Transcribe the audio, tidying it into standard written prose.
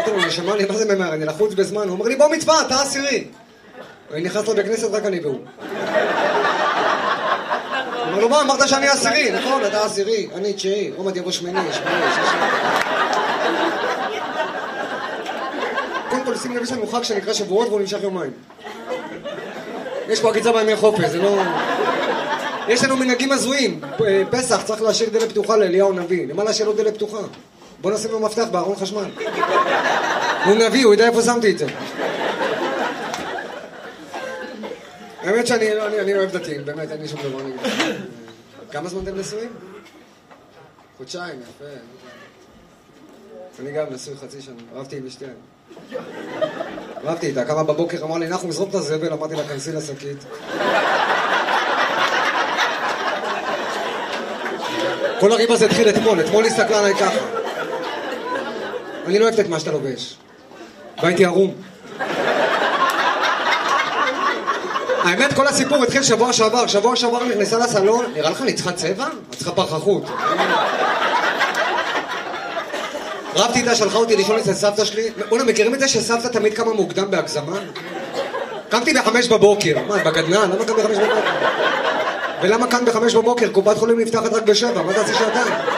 אמרתי לו, נשמע לי, מה זה ממהר? אני לחוץ בזמן. הוא אומר לי, בוא מצווה, אתה עשירי. אני נכנס לו בכנסת, רק אני והוא. הוא אומר לו, מה, אמרת שאני עשירי, נכון, אתה עשירי, אני תשיעי, עומד יבוא שמיני, שישי. קודם כל, שים לב, יש לנו חג שנקרא שבועות והוא נמשך יומיים. יש פה עקיצה בימי חופש, זה לא... יש לנו מנהגים הזויים. פסח צריך להשאיר דלת פתוחה לאליהו נביא. למה להשאיר לו דלת פתוחה? בוא נשים לו מפתח בארון חשמל. הוא נביא, הוא ידע איפה שמתי את זה. האמת שאני אוהב דתיים, באמת, אין לי שום דבר נגד. כמה זמן אתם נשואים? חודשיים, יפה. אני גם נשוי חצי שנה, אהבתי עם אשתי. אהבתי איתה, כמה בבוקר אמר לי, אנחנו מזרוק את הזבל, אמרתי לה, כנסי לשקית. כל הריב הזה התחיל אתמול הסתכלה עליי ככה. אני לא אוהבת את מה שאתה לובש. והייתי ערום. האמת, כל הסיפור התחיל שבוע שעבר נכנסה לסלון, נראה לך אני צריכה צבע? את צריכה פרחחות. רבתי איתה, שלחה אותי לישון אצל סבתא שלי. אונה, מכירים את זה שסבתא תמיד קמה מוקדם בהגזמה? קמתי ב5 בבוקר. מה, בגדנן? למה קם ב5 בבוקר? ולמה כאן ב5 בבוקר? קופת חולים נפתחת רק ב7, מה תעשי שעתיים?